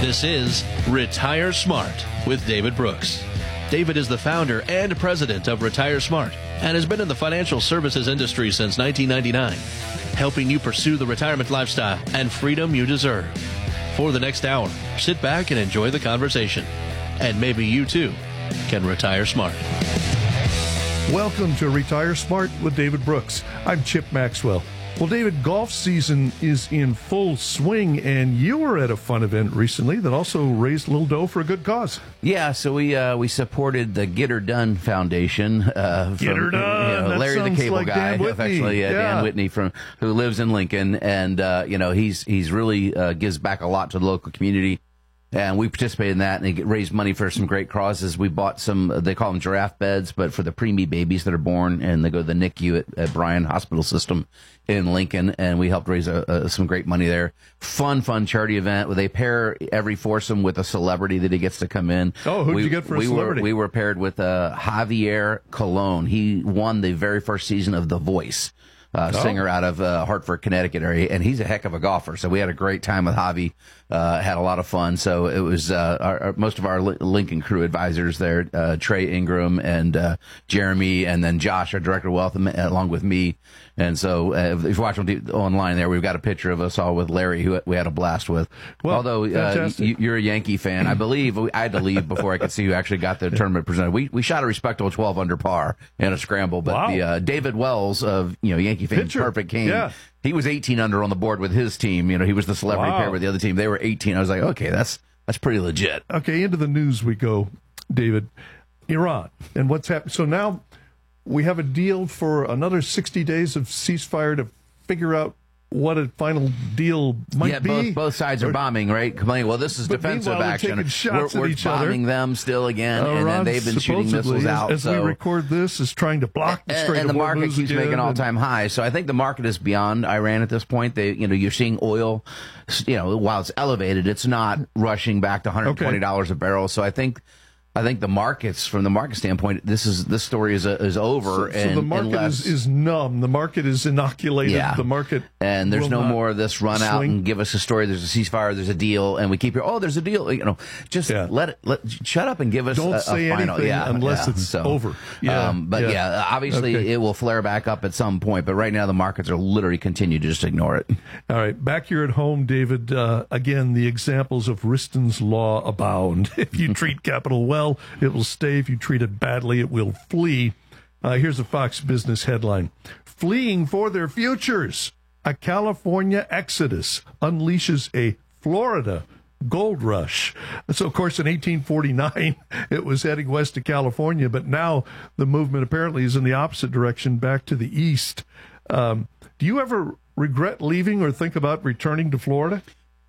This is Retire Smart with David Brooks. David is the founder and president of Retire Smart and has been in the financial services industry since 1999, helping you pursue the retirement lifestyle and freedom you deserve. For the next hour, sit back and enjoy the conversation. And maybe you too can retire smart. Welcome to Retire Smart with David Brooks. I'm Chip Maxwell. Well, David, golf season is in full swing, and you were at a fun event recently that also raised a little dough for a good cause. Yeah, so we supported the Get Her Done Foundation. Get Her Done. Larry the Cable like Guy, affectionately Dan Whitney, who lives in Lincoln, and he's really gives back a lot to the local community. And we participated in that, and they raised money for some great causes. We bought some, they call them giraffe beds, but for the preemie babies that are born, and they go to the NICU at Bryan Hospital System in Lincoln, and we helped raise some great money there. Fun charity event where they pair every foursome with a celebrity that he gets to come in. Oh, who did you get for a celebrity? We were paired with Javier Colon. He won the very first season of The Voice. Singer out of Hartford, Connecticut area, and he's a heck of a golfer. So we had a great time with Javi, had a lot of fun. So it was most of our Lincoln crew advisors there, Trey Ingram and Jeremy, and then Josh, our director of wealth, along with me. And so if you watch online there, we've got a picture of us all with Larry, who we had a blast with. Well, although you're a Yankee fan, I believe I had to leave before I could see who actually got the tournament presented. We shot a respectable 12 under par in a scramble, but the David Wells of Yankee fame, Perfect King, he was 18 under on the board with his team. He was the celebrity pair with the other team. They were 18. I was like, okay, that's pretty legit. Okay, into the news we go, David. Iran and what's happened. So now we have a deal for another 60 days of ceasefire to figure out what a final deal might be. Both sides are bombing, right? Complaining, well, this is defensive action. We're bombing them still again, and then they've been shooting missiles out. As we record this, is trying to block the Strait of Hormuz. And the market keeps making all-time highs. So I think the market is beyond Iran at this point. You're seeing oil, while it's elevated, it's not rushing back to $120 a barrel. So I think the markets, from the market standpoint, this story is over. So the market is numb. The market is inoculated. Yeah. The market, and there's no more of this run out and give us a story. There's a ceasefire. There's a deal, and we keep hearing, there's a deal. Shut up and give us Don't a say final. anything unless it's over. Obviously it will flare back up at some point. But right now the markets are literally continue to just ignore it. All right, back here at home, David. Again, the examples of Wriston's law abound. If you treat capital well, it will stay. If you treat it badly, it will flee. Here's a Fox Business headline. Fleeing for their futures. A California exodus unleashes a Florida gold rush. So, of course, in 1849, it was heading west to California, but now the movement apparently is in the opposite direction, back to the east. Do you ever regret leaving or think about returning to Florida?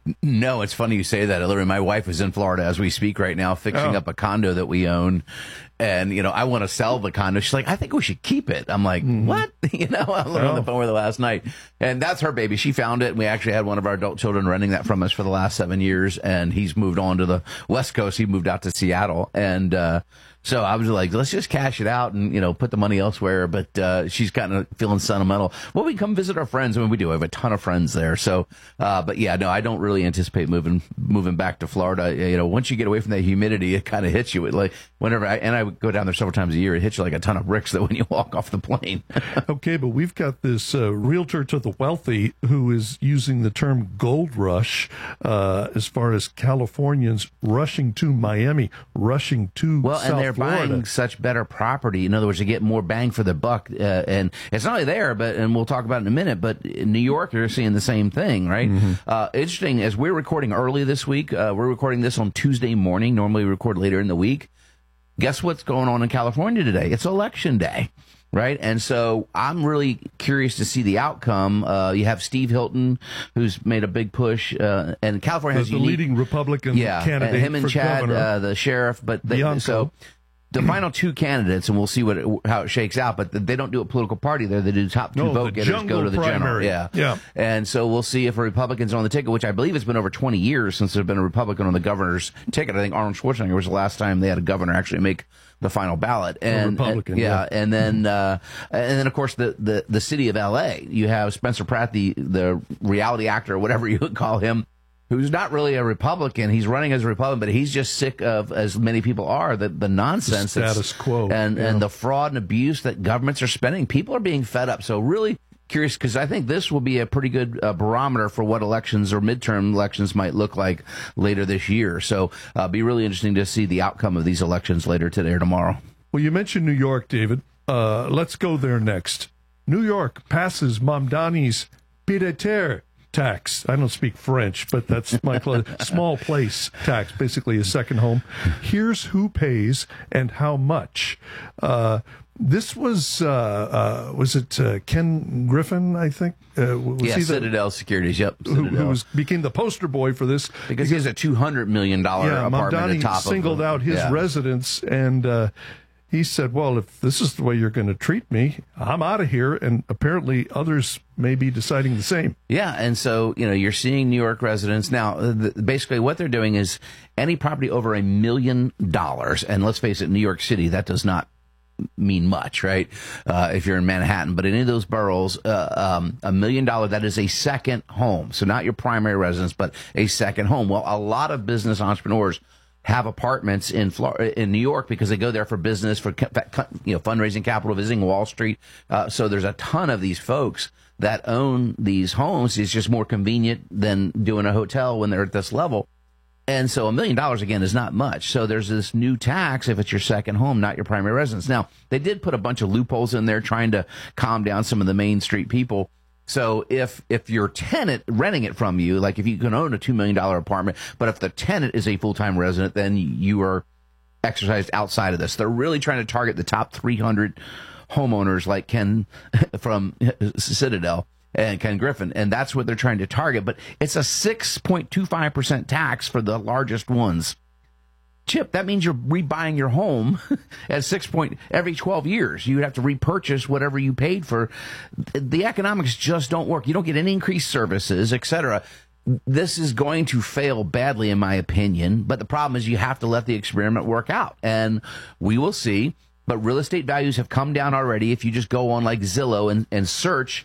No, it's funny you say that. Literally, my wife is in Florida as we speak right now, fixing up a condo that we own. And, I want to sell the condo. She's like, I think we should keep it. I'm like, what? I was on the phone with her last night. And that's her baby. She found it. And we actually had one of our adult children renting that from us for the last 7 years. And he's moved on to the West Coast. He moved out to Seattle. And, so I was like, let's just cash it out and, put the money elsewhere. But she's kind of feeling sentimental. Well, we come visit our friends. I mean, we do. I have a ton of friends there. So, but yeah, no, I don't really anticipate moving back to Florida. Once you get away from that humidity, it kind of hits you. Like whenever I would go down there several times a year, it hits you like a ton of bricks that when you walk off the plane. Okay, but we've got this realtor to the wealthy who is using the term gold rush as far as Californians rushing to Miami, rushing to South Florida. Buying such better property. In other words, you get more bang for the buck. And it's not only there, and we'll talk about it in a minute, but in New York, you're seeing the same thing, right? Interesting, as we're recording early this week, we're recording this on Tuesday morning. Normally we record later in the week. Guess what's going on in California today? It's election day. Right. And so I'm really curious to see the outcome. You have Steve Hilton, who's made a big push, and California has the leading Republican candidate. Him and Chad, the sheriff. But the final two candidates, and we'll see how it shakes out, but they don't do a political party there. They do top two vote getters go to the primary. general. Yeah. And so we'll see if a Republican's on the ticket, which I believe it's been over 20 years since there's been a Republican on the governor's ticket. I think Arnold Schwarzenegger was the last time they had a governor actually make the final ballot. And Republican, and then of course the city of LA. You have Spencer Pratt, the reality actor, or whatever you would call him, who's not really a Republican. He's running as a Republican, but he's just sick of, as many people are, the nonsense, the status quo, and the fraud and abuse that governments are spending. People are being fed up. So really curious, because I think this will be a pretty good barometer for what elections or midterm elections might look like later this year. So be really interesting to see the outcome of these elections later today or tomorrow. Well, you mentioned New York, David. Let's go there next. New York passes Mamdani's pied-à-terre tax. I don't speak French, but that's my small place tax, basically a second home. Here's who pays and how much. This was it Ken Griffin, I think? Citadel Securities, yep. Who became the poster boy for this. Because he has a $200 million apartment Mamdani at the top singled out his residence, and he said, well, if this is the way you're going to treat me, I'm out of here. And apparently others may be deciding the same. Yeah. And so, you're seeing New York residents. Now, basically what they're doing is any property over $1 million. And let's face it, New York City, that does not mean much, right? If you're in Manhattan, but in any of those boroughs, $1 million, that is a second home. So not your primary residence, but a second home. Well, a lot of business entrepreneurs have apartments in New York because they go there for business, for fundraising capital, visiting Wall Street. So there's a ton of these folks that own these homes. It's just more convenient than doing a hotel when they're at this level. And so $1 million, again, is not much. So there's this new tax if it's your second home, not your primary residence. Now, they did put a bunch of loopholes in there trying to calm down some of the Main Street people. So if your tenant renting it from you, like if you can own a $2 million apartment, but if the tenant is a full-time resident, then you are exercised outside of this. They're really trying to target the top 300 homeowners like Ken from Citadel and Ken Griffin, and that's what they're trying to target. But it's a 6.25% tax for the largest ones. Chip, that means you're rebuying your home at every 12 years. You would have to repurchase whatever you paid for. The economics just don't work. You don't get any increased services, etc. This is going to fail badly, in my opinion. But the problem is you have to let the experiment work out. And we will see. But real estate values have come down already. If you just go on like Zillow and search,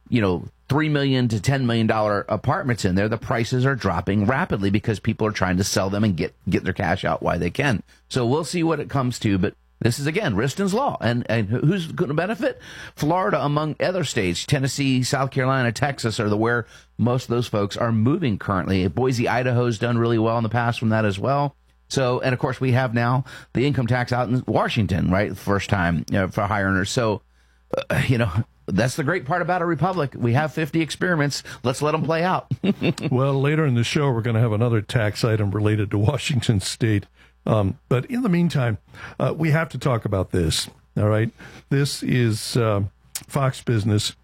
$3 million to $10 million apartments in there, the prices are dropping rapidly because people are trying to sell them and get their cash out while they can. So we'll see what it comes to, but this is, again, Riston's Law. And who's going to benefit? Florida, among other states. Tennessee, South Carolina, Texas are where most of those folks are moving currently. Boise, Idaho's done really well in the past from that as well. So, and of course, we have now the income tax out in Washington, right? First time for high earners. So, that's the great part about a republic. We have 50 experiments. Let's let them play out. Well, later in the show, we're going to have another tax item related to Washington State. But in the meantime, we have to talk about this. All right. This is Fox Business.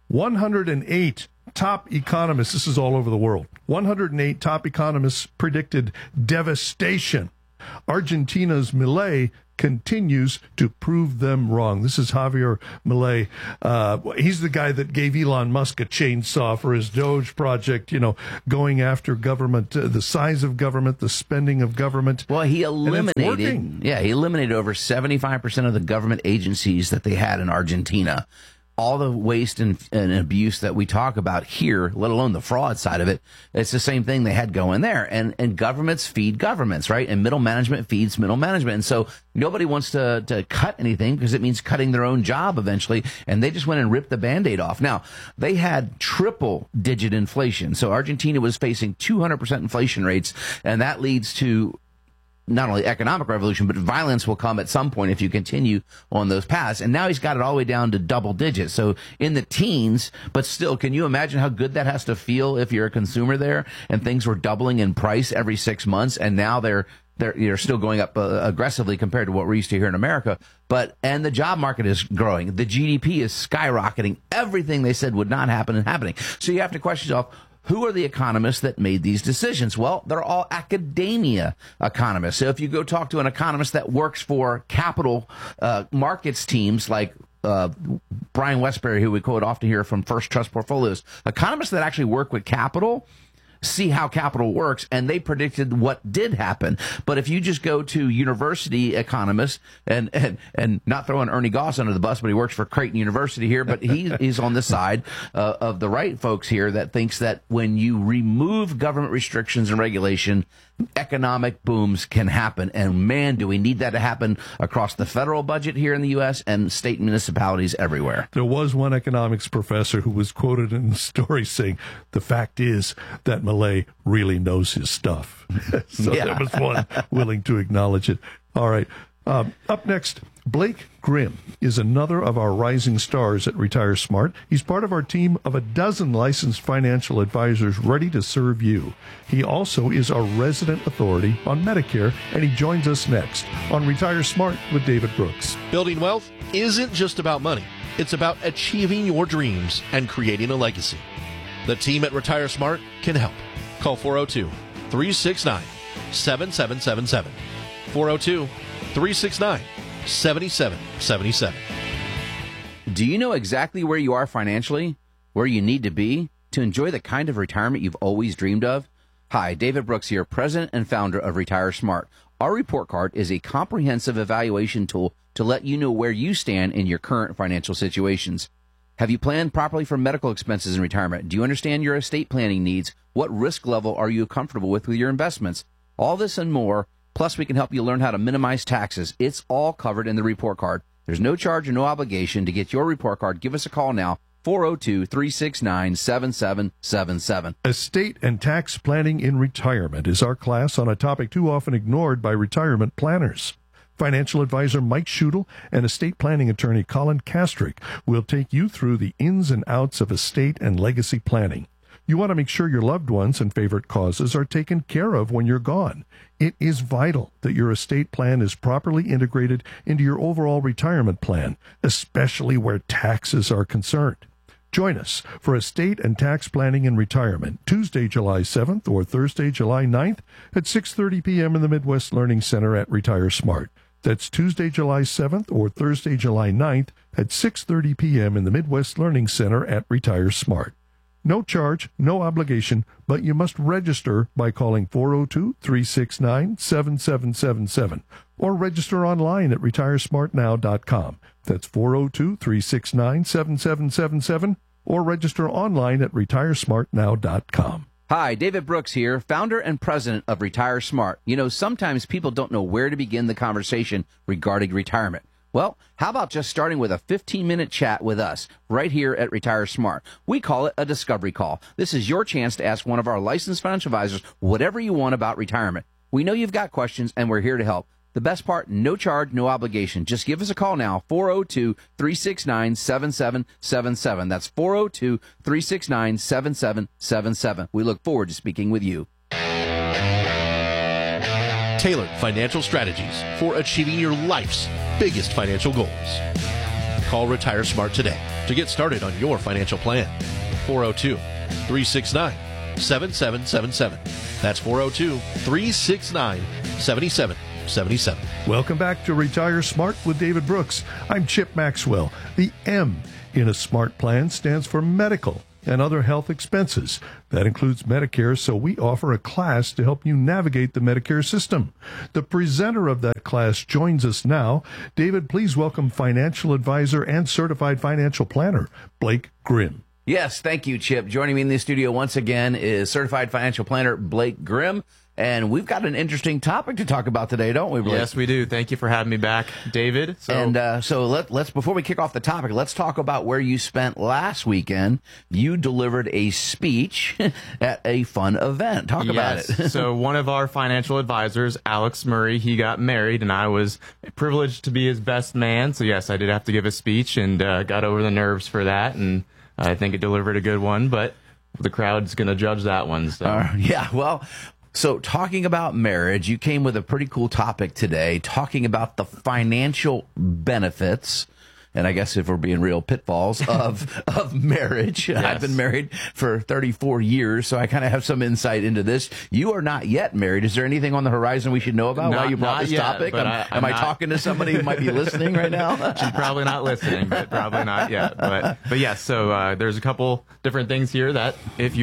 108 top economists. This is all over the world. 108 top economists predicted devastation. Argentina's Milei continues to prove them wrong. This is Javier Milei. He's the guy that gave Elon Musk a chainsaw for his Doge project, going after government, the size of government, the spending of government. Well, he eliminated over 75% of the government agencies that they had in Argentina. All the waste and abuse that we talk about here, let alone the fraud side of it, it's the same thing they had going there. And governments feed governments, right? And middle management feeds middle management. And so nobody wants to cut anything because it means cutting their own job eventually. And they just went and ripped the Band-Aid off. Now, they had triple-digit inflation. So Argentina was facing 200% inflation rates, and that leads to not only economic revolution, but violence will come at some point if you continue on those paths. And now he's got it all the way down to double digits. So in the teens, but still, can you imagine how good that has to feel if you're a consumer there and things were doubling in price every 6 months, and now they're still going up aggressively compared to what we're used to here in America. And the job market is growing. The GDP is skyrocketing. Everything they said would not happen is happening. So you have to question yourself, who are the economists that made these decisions? Well, they're all academia economists. So if you go talk to an economist that works for capital markets teams like Brian Westbury, who we quote often here from First Trust Portfolios, economists that actually work with capital, see how capital works, and they predicted what did happen. But if you just go to university economists and not throwing Ernie Goss under the bus, but he works for Creighton University here, but he's on the side of the right folks here that thinks that when you remove government restrictions and regulation, economic booms can happen. And man, do we need that to happen across the federal budget here in the U.S. and state municipalities everywhere. There was one economics professor who was quoted in the story saying, the fact is that Milei really knows his stuff. So Yeah. there was one willing to acknowledge it. All right. Up next, Blake Grimm is another of our rising stars at Retire Smart. He's part of our team of a dozen licensed financial advisors ready to serve you. He also is our resident authority on Medicare, and he joins us next on Retire Smart with David Brooks. Building wealth isn't just about money. It's about achieving your dreams and creating a legacy. The team at Retire Smart can help. Call 402-369-7777. 402-369-7777. Do you know exactly where you are financially, where you need to be to enjoy the kind of retirement you've always dreamed of? Hi, David Brooks here, president and founder of Retire Smart. Our report card is a comprehensive evaluation tool to let you know where you stand in your current financial situations. Have you planned properly for medical expenses in retirement? Do you understand your estate planning needs? What risk level are you comfortable with your investments? All this and more. Plus, we can help you learn how to minimize taxes. It's all covered in the report card. There's no charge or no obligation to get your report card. Give us a call now, 402-369-7777. Estate and Tax Planning in Retirement is our class on a topic too often ignored by retirement planners. Financial advisor Mike Schudel and estate planning attorney Colin Kastrick will take you through the ins and outs of estate and legacy planning. You want to make sure your loved ones and favorite causes are taken care of when you're gone. It is vital that your estate plan is properly integrated into your overall retirement plan, especially where taxes are concerned. Join us for Estate and Tax Planning in Retirement, Tuesday, July 7th or Thursday, July 9th at 6:30 p.m. in the Midwest Learning Center at Retire Smart. That's Tuesday, July 7th or Thursday, July 9th at 6:30 p.m. in the Midwest Learning Center at Retire Smart. No charge, no obligation, but you must register by calling 402-369-7777 or register online at retiresmartnow.com. That's 402-369-7777 or register online at retiresmartnow.com. Hi, David Brooks here, founder and president of Retire Smart. You know, sometimes people don't know where to begin the conversation regarding retirement. Well, how about just starting with a 15-minute chat with us right here at Retire Smart? We call it a discovery call. This is your chance to ask one of our licensed financial advisors whatever you want about retirement. We know you've got questions, and we're here to help. The best part, no charge, no obligation. Just give us a call now, 402-369-7777. That's 402-369-7777. We look forward to speaking with you. Tailored financial strategies for achieving your life's biggest financial goals. Call Retire Smart today to get started on your financial plan. 402-369-7777. That's 402-369-7777. Welcome back to Retire Smart with David Brooks. I'm Chip Maxwell. The M in a SMART plan stands for medical and other health expenses. That includes Medicare, so we offer a class to help you navigate the Medicare system. The presenter of that class joins us now. David, please welcome financial advisor and certified financial planner, Blake Grimm. Yes, thank you, Chip. Joining me in the studio once again is certified financial planner Blake Grimm. And we've got an interesting topic to talk about today, don't we, Blake? Yes, we do. Thank you for having me back, David. So let's before we kick off the topic, let's talk about where you spent last weekend. You delivered a speech at a fun event. Talk about it. So one of our financial advisors, Alex Murray, he got married, and I was privileged to be his best man. So yes, I did have to give a speech, and got over the nerves for that, and I think it delivered a good one. But the crowd's going to judge that one. So. Yeah, well. So talking about marriage, you came with a pretty cool topic today, talking about the financial benefits, and I guess if we're being real, pitfalls of marriage. Yes. I've been married for 34 years, so I kind of have some insight into this. You are not yet married. Is there anything on the horizon we should know about while you brought this topic? Am I talking to somebody who might be listening right now? She's probably not listening, but probably not yet. But yes, so there's a couple different things here that if you're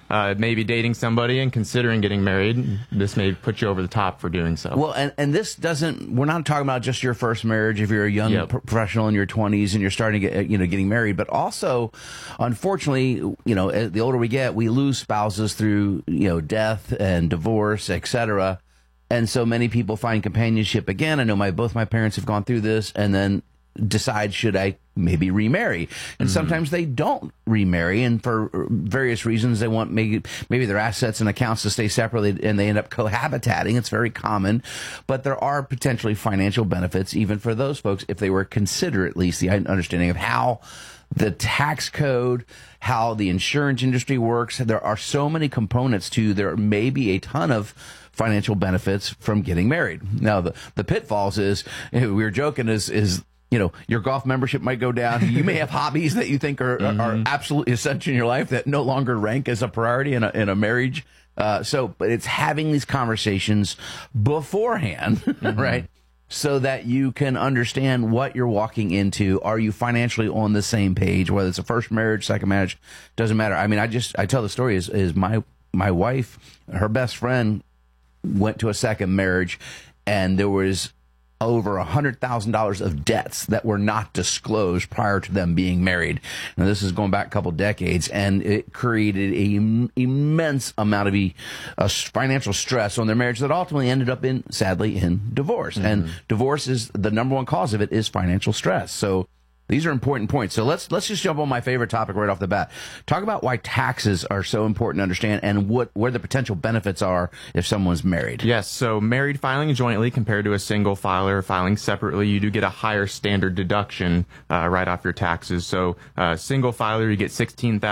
maybe dating somebody and considering getting married, this may put you over the top for doing so. Well, and this doesn't, we're not talking about just your first marriage if you're a young professional in your 20s and you're starting to get, getting married, but also, unfortunately, the older we get, we lose spouses through, death and divorce, etc. And so many people find companionship again. I know both my parents have gone through this and then decide, should I maybe remarry? And sometimes they don't remarry, and for various reasons they want maybe their assets and accounts to stay separately, and they end up cohabitating. It's very common, but there are potentially financial benefits even for those folks if they were consider at least the understanding of how the tax code, how the insurance industry works. There are so many components to, there may be a ton of financial benefits from getting married. Now, the pitfalls is, we were joking, is your golf membership might go down. You may have hobbies that you think are absolutely essential in your life that no longer rank as a priority in a marriage. But it's having these conversations beforehand, right? So that you can understand what you're walking into. Are you financially on the same page? Whether it's a first marriage, second marriage, doesn't matter. I mean, I tell the story is my wife, her best friend went to a second marriage, and there was over $100,000 of debts that were not disclosed prior to them being married. Now, this is going back a couple decades, and it created an immense amount of financial stress on their marriage that ultimately ended up sadly in divorce. And divorce is the number one cause of it is financial stress. So these are important points. So let's just jump on my favorite topic right off the bat. Talk about why taxes are so important to understand and where the potential benefits are if someone's married. Yes, so married filing jointly compared to a single filer filing separately, you do get a higher standard deduction right off your taxes. So single filer, you get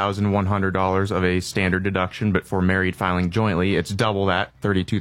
$16,100 of a standard deduction, but for married filing jointly, it's double that,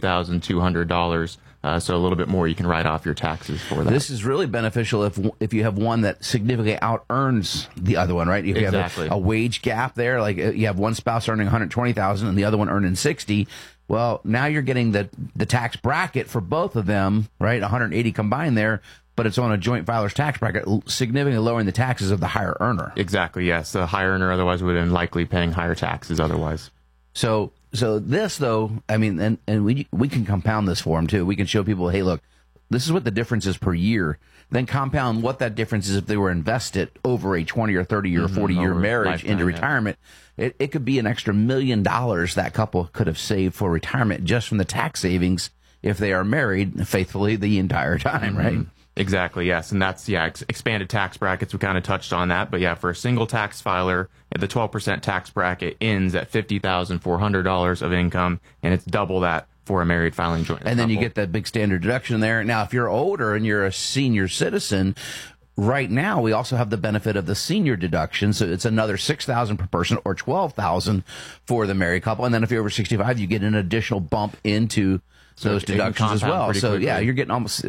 $32,200. So a little bit more you can write off your taxes for that. This is really beneficial if you have one that significantly out-earns the other one, right? If you have a wage gap there, like you have one spouse earning $120,000 and the other one earning $60,000, well, now you're getting the tax bracket for both of them, right? $180,000 combined there, but it's on a joint filer's tax bracket, significantly lowering the taxes of the higher earner. Exactly, yes. The higher earner otherwise would have been likely paying higher taxes otherwise. So this, though, I mean, and we can compound this for them, too. We can show people, hey, look, this is what the difference is per year. Then compound what that difference is if they were invested over a 20 or 30 or 40-year marriage into retirement. Yeah. It could be an extra $1 million that couple could have saved for retirement just from the tax savings if they are married faithfully the entire time, right? Exactly, yes. And that's, expanded tax brackets. We kind of touched on that. But, for a single tax filer, the 12% tax bracket ends at $50,400 of income, and it's double that for a married filing joint. And then you get that big standard deduction there. Now, if you're older and you're a senior citizen, right now we also have the benefit of the senior deduction. So it's another $6,000 per person or $12,000 for the married couple. And then if you're over 65, you get an additional bump into those deductions as well. So you're getting almost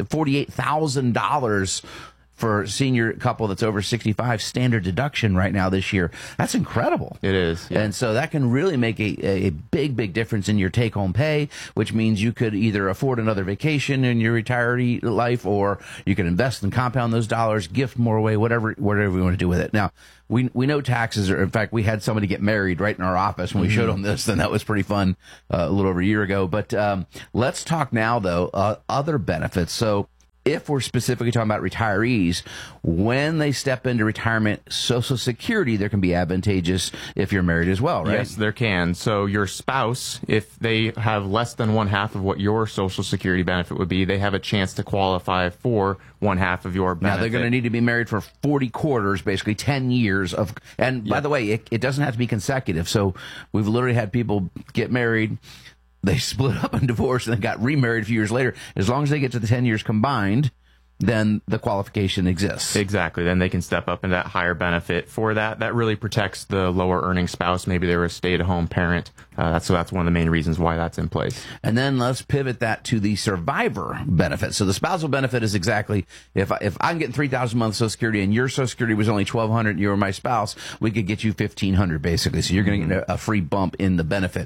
$48,000 for a senior couple that's over 65 standard deduction right now this year. That's incredible. It is. Yeah. And so that can really make a big difference in your take-home pay, which means you could either afford another vacation in your retiree life, or you can invest and compound those dollars, gift more away, whatever you want to do with it. Now, we know taxes are, in fact, we had somebody get married right in our office when we showed them this, and that was pretty fun a little over a year ago. But let's talk now, though, other benefits. So if we're specifically talking about retirees, when they step into retirement, Social Security, there can be advantageous if you're married as well, right? Yes, there can. So your spouse, if they have less than one half of what your Social Security benefit would be, they have a chance to qualify for one half of your benefit. Now, they're going to need to be married for 40 quarters, basically 10 years of, and by the way, it doesn't have to be consecutive. So we've literally had people get married, they split up and divorced, and then got remarried a few years later. As long as they get to the 10 years combined, then the qualification exists. Exactly. Then they can step up in that higher benefit for that. That really protects the lower earning spouse. Maybe they were a stay-at-home parent. So that's one of the main reasons why that's in place. And then let's pivot that to the survivor benefit. So the spousal benefit is exactly, if I'm getting $3,000 a month Social Security and your Social Security was only $1,200 and you were my spouse, we could get you $1,500 basically. So you're going to get a free bump in the benefit.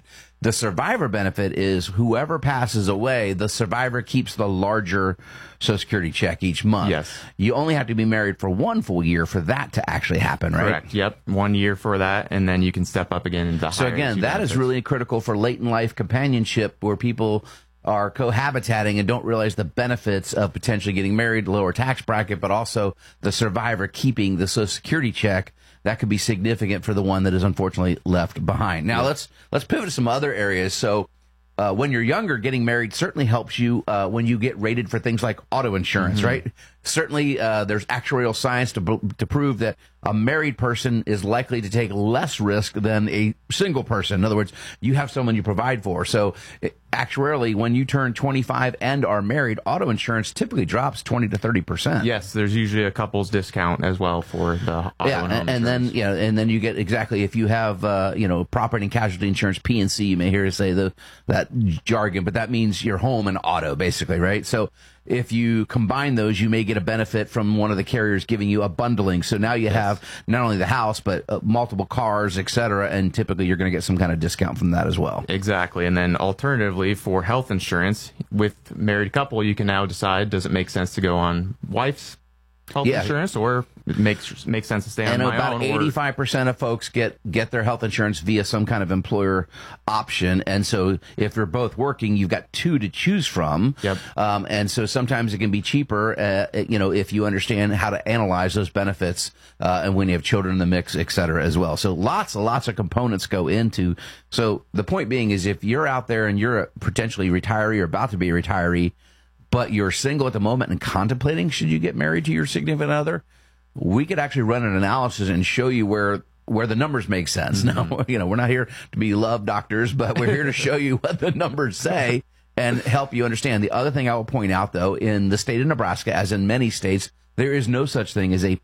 The survivor benefit is whoever passes away, the survivor keeps the larger Social Security check each month. Yes. You only have to be married for 1 full year for that to actually happen, right? Correct. Yep. 1 year for that, and then you can step up again into So higher again, issue that benefits. is really critical for late in life companionship, where people are cohabitating and don't realize the benefits of potentially getting married, lower tax bracket, but also the survivor keeping the Social Security check. That could be significant for the one that is unfortunately left behind. Now let's pivot to some other areas. So when you're younger, getting married certainly helps you when you get rated for things like auto insurance, right? Certainly, there's actuarial science to prove that a married person is likely to take less risk than a single person. In other words, you have someone you provide for. So actuarially, when you turn 25 and are married, auto insurance typically drops 20 to 30%. Yes, there's usually a couple's discount as well for the auto and home insurance. And then you get exactly, if you have property and casualty insurance, P&C, you may hear us say that jargon, but that means your home and auto basically, right? So if you combine those, you may get a benefit from one of the carriers giving you a bundling. So now you have not only the house, but multiple cars, et cetera, and typically you're going to get some kind of discount from that as well. Exactly. And then alternatively, for health insurance, with married couple, you can now decide, does it make sense to go on wife's health insurance, or it makes sense to stay on my own? And about 85% of folks get their health insurance via some kind of employer option. And so if you're both working, you've got two to choose from. Yep. And so sometimes it can be cheaper, if you understand how to analyze those benefits, and when you have children in the mix, et cetera, as well. So lots of components go into. So the point being is, if you're out there and you're a potentially retiree or about to be a retiree, but you're single at the moment and contemplating should you get married to your significant other, we could actually run an analysis and show you where the numbers make sense. Now, we're not here to be love doctors, but we're here to show you what the numbers say and help you understand. The other thing I will point out, though, in the state of Nebraska, as in many states, there is no such thing as a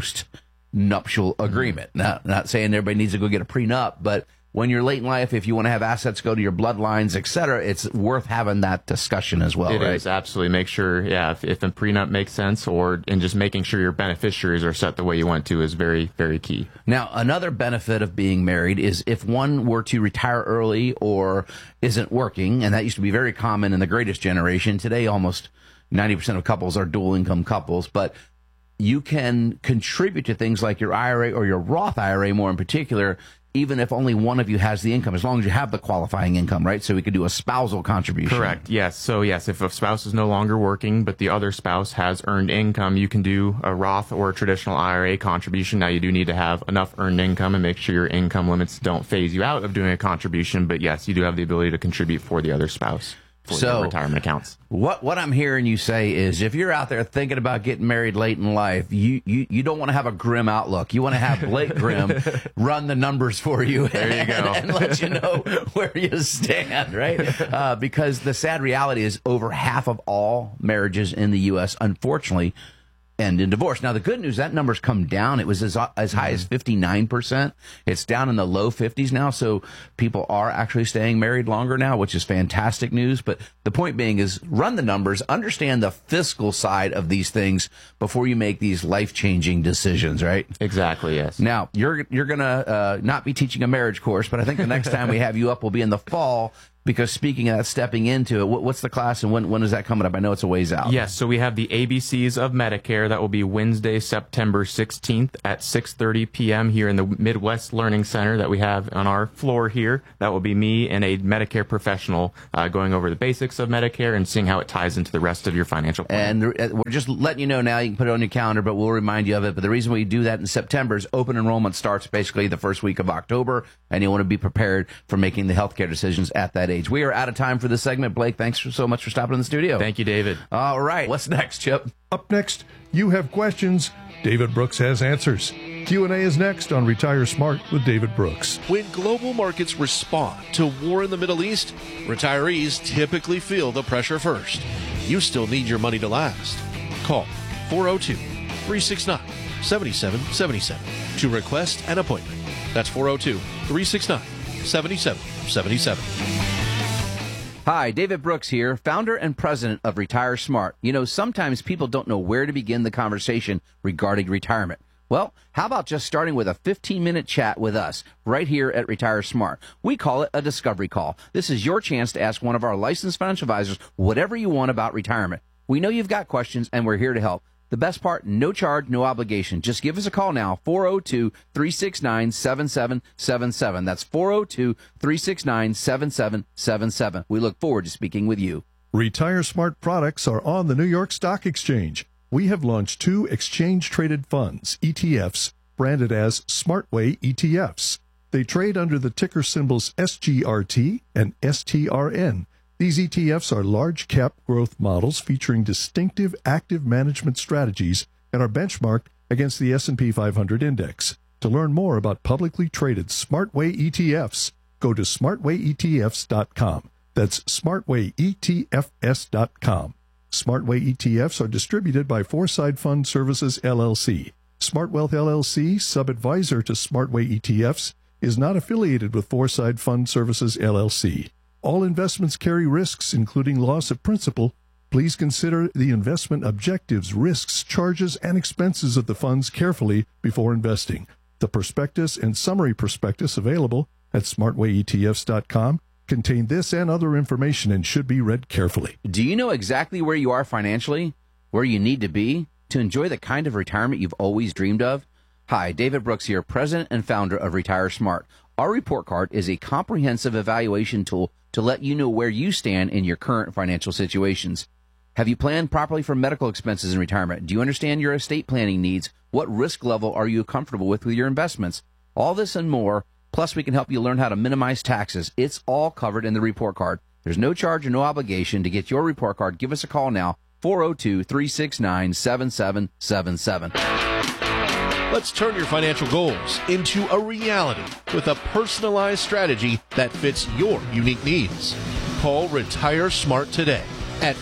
post-nuptial agreement. Now, not saying everybody needs to go get a prenup, but when you're late in life, if you want to have assets go to your bloodlines, et cetera, it's worth having that discussion as well, It right? is, absolutely. Make sure, if a prenup makes sense, and just making sure your beneficiaries are set the way you want to is very, very key. Now, another benefit of being married is if one were to retire early or isn't working, and that used to be very common in the greatest generation. Today, almost 90% of couples are dual income couples, but you can contribute to things like your IRA or your Roth IRA more in particular, even if only one of you has the income, as long as you have the qualifying income, right? So we could do a spousal contribution. Correct. Yes. So yes, if a spouse is no longer working, but the other spouse has earned income, you can do a Roth or a traditional IRA contribution. Now, you do need to have enough earned income and make sure your income limits don't phase you out of doing a contribution. But yes, you do have the ability to contribute for the other spouse for their retirement accounts. What I'm hearing you say is, if you're out there thinking about getting married late in life, you don't want to have a grim outlook. You want to have Blake Grimm run the numbers for you. There you go. And let you know where you stand, right? Because the sad reality is over half of all marriages in the U.S., unfortunately, end in divorce. Now, the good news, that number's come down. It was as high as 59%. It's down in the low 50s now, so people are actually staying married longer now, which is fantastic news. But the point being is, run the numbers, understand the fiscal side of these things before you make these life-changing decisions, right? Exactly, yes. Now, you're going to not be teaching a marriage course, but I think the next time we have you up will be in the fall. Because speaking of that, stepping into it, what's the class and when is that coming up? I know it's a ways out. Yes, so we have the ABCs of Medicare. That will be Wednesday, September 16th at 6:30 p.m. here in the Midwest Learning Center that we have on our floor here. That will be me and a Medicare professional going over the basics of Medicare and seeing how it ties into the rest of your financial plan. And we're just letting you know now. You can put it on your calendar, but we'll remind you of it. But the reason we do that in September is open enrollment starts basically the first week of October, and you want to be prepared for making the healthcare decisions at that age. We are out of time for this segment. Blake, thanks so much for stopping in the studio. Thank you, David. All right. What's next, Chip? Up next, you have questions. David Brooks has answers. Q&A is next on Retire Smart with David Brooks. When global markets respond to war in the Middle East, retirees typically feel the pressure first. You still need your money to last. Call 402-369-7777 to request an appointment. That's 402-369-7777. Hi, David Brooks here, founder and president of Retire Smart. You know, sometimes people don't know where to begin the conversation regarding retirement. Well, how about just starting with a 15-minute chat with us right here at Retire Smart? We call it a discovery call. This is your chance to ask one of our licensed financial advisors whatever you want about retirement. We know you've got questions, and we're here to help. The best part, no charge, no obligation. Just give us a call now, 402-369-7777. That's 402-369-7777. We look forward to speaking with you. Retire Smart products are on the New York Stock Exchange. We have launched 2 exchange-traded funds, ETFs, branded as SmartWay ETFs. They trade under the ticker symbols SGRT and STRN. These ETFs are large-cap growth models featuring distinctive active management strategies and are benchmarked against the S&P 500 index. To learn more about publicly traded SmartWay ETFs, go to smartwayetfs.com. That's smartwayetfs.com. SmartWay ETFs are distributed by Foreside Fund Services, LLC. SmartWealth, LLC, sub-advisor to SmartWay ETFs, is not affiliated with Foreside Fund Services, LLC. All investments carry risks, including loss of principal. Please consider the investment objectives, risks, charges, and expenses of the funds carefully before investing. The prospectus and summary prospectus available at smartwayetfs.com contain this and other information and should be read carefully. Do you know exactly where you are financially, where you need to be to enjoy the kind of retirement you've always dreamed of? Hi, David Brooks here, president and founder of Retire Smart. Our report card is a comprehensive evaluation tool to let you know where you stand in your current financial situations. Have you planned properly for medical expenses in retirement? Do you understand your estate planning needs? What risk level are you comfortable with your investments? All this and more, plus we can help you learn how to minimize taxes. It's all covered in the report card. There's no charge or no obligation. To get your report card, give us a call now, 402-369-7777. Let's turn your financial goals into a reality with a personalized strategy that fits your unique needs. Call Retire Smart today at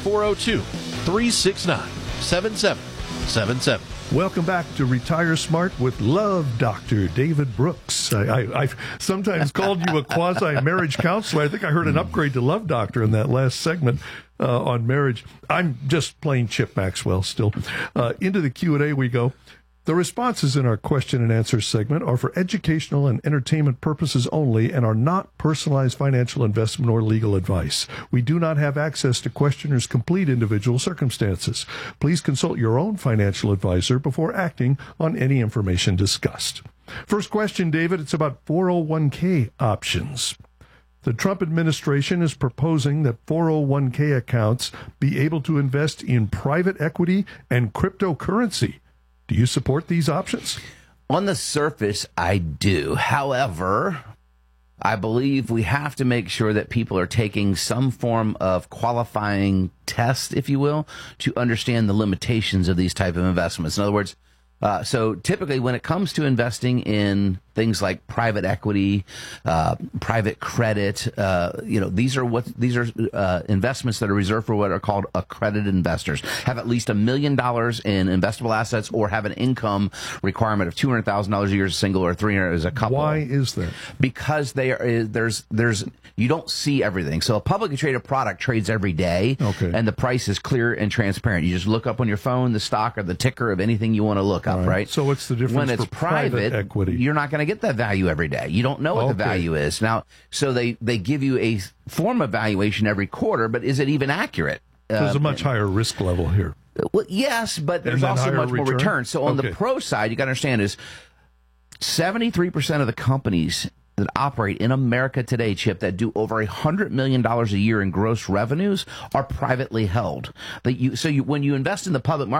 402-369-7777. Welcome back to Retire Smart with Love Dr. David Brooks. I've sometimes called you a quasi-marriage counselor. I think I heard an upgrade to Love Doctor in that last segment on marriage. I'm just plain Chip Maxwell still. Into the Q&A we go. The responses in our question and answer segment are for educational and entertainment purposes only and are not personalized financial investment or legal advice. We do not have access to questioners' complete individual circumstances. Please consult your own financial advisor before acting on any information discussed. First question, David, it's about 401k options. The Trump administration is proposing that 401k accounts be able to invest in private equity and cryptocurrency. Do you support these options? On the surface, I do. However, I believe we have to make sure that people are taking some form of qualifying test, if you will, to understand the limitations of these type of investments. In other words, so typically when it comes to investing in things like private equity, private credit, these are investments that are reserved for what are called accredited investors. Have at least $1 million in investable assets or have an income requirement of $200,000 a year as a single or $300,000 as a couple. Why is that? Because there's you don't see everything. So a publicly traded product trades every day, and the price is clear and transparent. You just look up on your phone the stock or the ticker of anything you want to look up, right? So what's the difference when it's for private equity? You're not going to get that value every day. You don't know what the value is. Now, so they give you a form of valuation every quarter, but is it even accurate? There's a much higher risk level here. Well, yes, but there's also much more return. So on the pro side, you got to understand is 73% of the companies that operate in America today, Chip, that do over $100 million a year in gross revenues are privately held. When you invest in the public market,